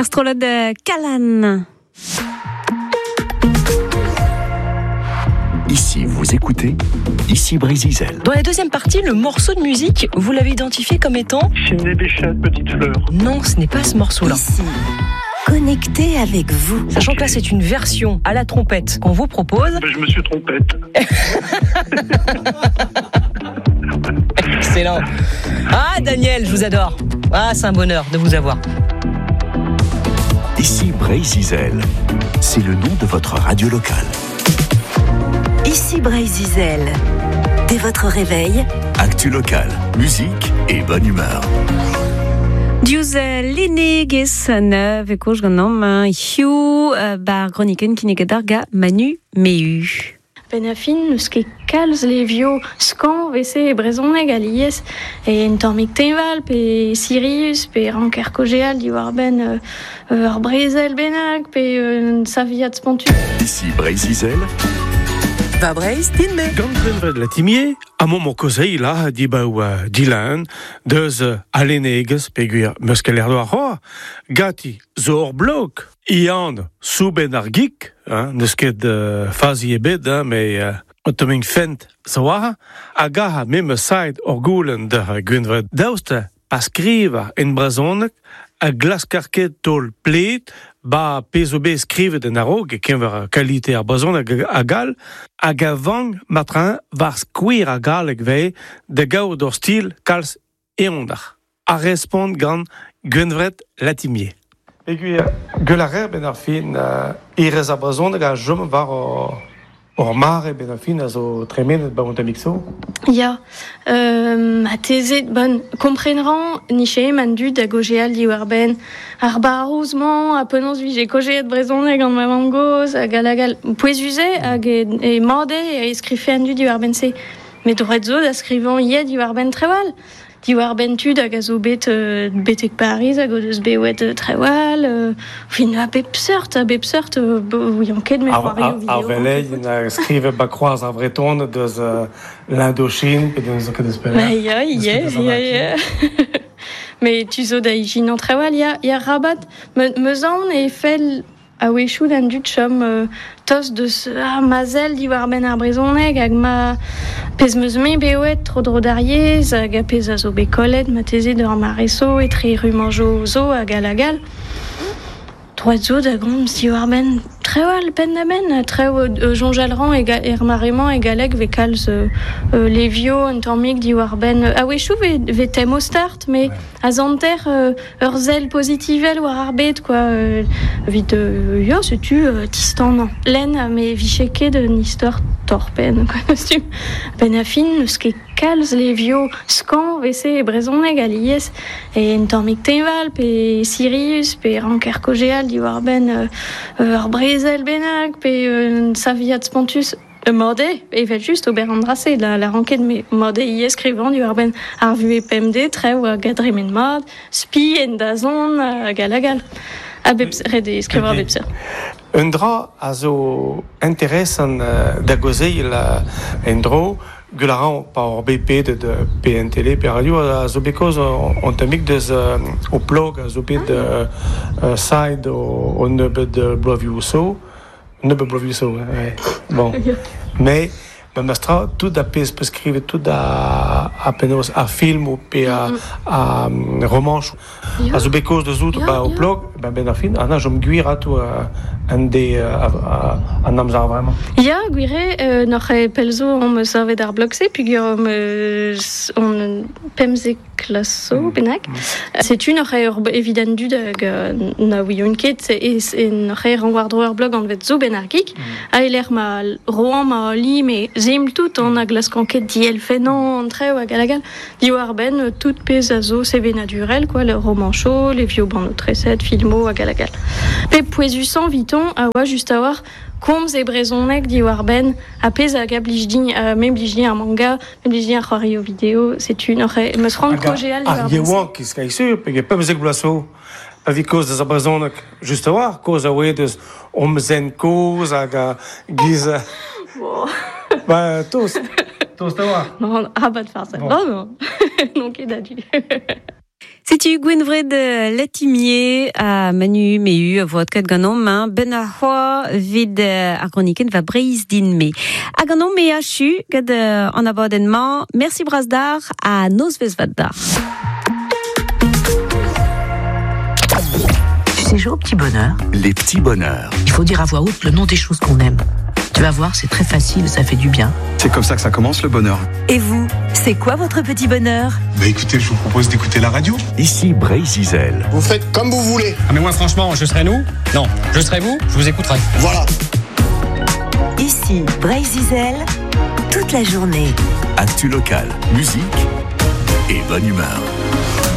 Astrologue Calan. Ici, vous écoutez, ici Brésil. Dans la deuxième partie, le morceau de musique, vous l'avez identifié comme étant Ciné Béchat, Petite Fleur. Non, ce n'est pas ce morceau-là. Ici, connecté avec vous. Sachant que là, c'est une version à la trompette qu'on vous propose. Je me suis trompette. Excellent. Ah, Daniel, je vous adore. Ah, c'est un bonheur de vous avoir. Ici Brésil, c'est le nom de votre radio locale. Ici Brésil. Dès votre réveil, Actu locale, musique et bonne humeur. Diouz Lenegez neveko gannam hiu bar chroniken kinegadarga Manu Meu. Benafin eus ket kalz levio skan vese e brezhoneg a liez en tammig teval pe Sirius pe ranker kogeal di war ben ar brezel bennak pe saviat spontu. Ici Brésil. Va Breiz, din me. Gant grenved latimier, a mo kozei la di baou dilan, deus alenegez pe gwir muskeler do ar gati zo ur blok, ian souben ar gik, neus ket fazi ebet, me otoming fent zaouara, hag a mem said ur goulen d'ar grenved daoust pa skriva en brezhoneg, a glaskarket tol plet, ba pezo be skrivet en arog, e kenver kalite ar brezhoneg a gal, hag a vang matran var skouir a galeg vei de gao d'or stil kalz eondar. A respond gant gwenvret latimier. Egui, gularer ben ar fin, irez a brezhoneg a jom var ur mare ben ar fin a zo tremenet ba ont amixo. Ya, a tezet, bon, komprenran niche man dud a gogeal di war ben ar barouzman a penons vije kogeet brezhoneg an ma vangoz a galagal pouezuze hag e morde e eskrife an dud di war ben se. Met dret zo da skrivan yed di war ben treval. Di war ben tud hag a zo bet betek Paris hag o deus bewet trewal. Fin a bepseurt ouian ket me c'hoario video. Ar velei, na skrive ba kroaz ar breton deus l'Indochine, pe deus ket eus peler. Ya. Mais tu zo da ijin an trewal, ya rabat, me zaon e fel a wechou d'an dud chom tos deus mazel di war ben ar brezhoneg hag ma pez meus me bewet tro dro d'ariez hag a pez a zo bekolet ma teze d'ur mareso e tre rumanjo zo hag a lagal. Troad zo da gomz di war ben trewal pen da ben treo jonjalran er marement e galeg ve kalz levio en tammig di war ben a wechou ve tem o start me a zanter ur zel positivel war ar bet quoi vite ya setu tistan nan len me vicheke de nistor torpen quoi ben a fin eus ket kalz levio skan vese e brezhoneg a liez en tammig teval pe Sirius pe ranker kogeal di war ben ar brezel bennak pe saviat spontus morde e vel just ober andrase la ranket me morde i eskrivant du war ben ar vu e PMD treu a gadremen mod spi en da zon galagal a red e eskrivant bepser. Un dra a zo interesan da gozeil en dro gularan pa ur BP de PNTL pe radio a zo bekoz on tamik deus o plog a zo bet side o nebeud bloaviouso bon mais mastra tout a pez peut skrive tout a penos a film ou pe a romanche a zo bekoz de zout ba o plog ben a fin ana jom gwir a tout an de an amzar vraiment. Ya, gwire, n'oc'h e pelzo on me servet d'ar blog-se, puis on pemze klasso, bennak. Setu n'oc'h e evident dud hag na ouion ket, e n'oc'h e rangwardro ur blog an vet zo ben ar gik, a eler ma roan ma li, me zim tout an a glaskan ket diel fenan an treo hag alagal, di war ben tout pez a zo CV naturel, quoi, le roman chaud, les vieux ban treset, filmo hag alagal. Pe poezusan viton a oa just a war komz e brezhoneg di war ben a pez hag a blijdin ar manga, me blijdin ar c'hoario video, setu n'oc'h e meus rand kogeal di war ben. Ar yeouan kiz kai sur, pe ge pemzek blaso, pa vi koz deus a brezhoneg just a war, koz a oe deus omzen koz hag a giz ba tost a war. Non, abat farsa. Non, ket a du. Si-tu Gwynfred Latimier à Manu Mehu votre ket ganom ben a hoa vid a chroniken va breiz din me. A ganom me a chu gad an abadenman. Merci Brasdar à nos vesvadar. Tu sais jouer au petit bonheur? Les petits bonheurs. Il faut dire à voix haute le nom des choses qu'on aime. Tu vas voir, c'est très facile, ça fait du bien. C'est comme ça que ça commence le bonheur. Et vous, c'est quoi votre petit bonheur? Bah écoutez, je vous propose d'écouter la radio. Ici Brésil. Vous faites comme vous voulez. Ah mais moi franchement, je serai nous? Non, je serai vous, je vous écouterai. Voilà. Ici Brésil, toute la journée. Actu local, musique et bonne humeur.